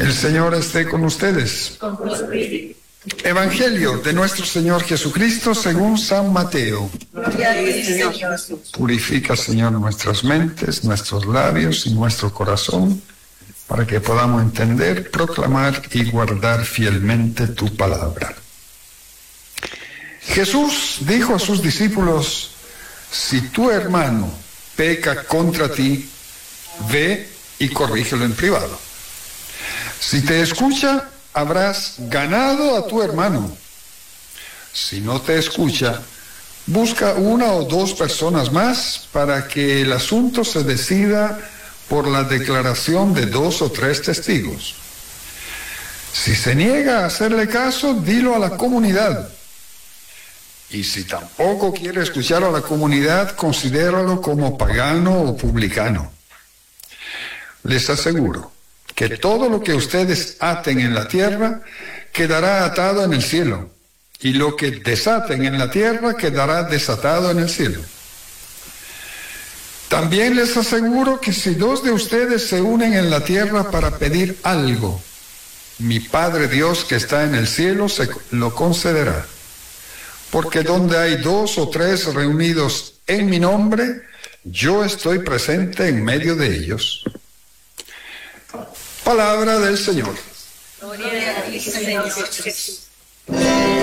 El Señor esté con ustedes. Evangelio de nuestro Señor Jesucristo según San Mateo. Gloria a ti, Señor Jesús. Purifica, Señor, nuestras mentes, nuestros labios y nuestro corazón, para que podamos entender, proclamar y guardar fielmente tu palabra. Jesús dijo a sus discípulos: si tu hermano peca contra ti, ve y corrígelo en privado. Si te escucha, habrás ganado a tu hermano. Si no te escucha, busca una o dos personas más para que el asunto se decida por la declaración de 2 o 3 testigos. Si se niega a hacerle caso, dilo a la comunidad. Y si tampoco quiere escuchar a la comunidad, considéralo como pagano o publicano. Les aseguro que todo lo que ustedes aten en la tierra quedará atado en el cielo, y lo que desaten en la tierra quedará desatado en el cielo. También les aseguro que si 2 de ustedes se unen en la tierra para pedir algo, mi Padre Dios que está en el cielo se lo concederá. Porque donde hay 2 o 3 reunidos en mi nombre, yo estoy presente en medio de ellos. Palabra del Señor. Gloria a ti, Señor Jesús.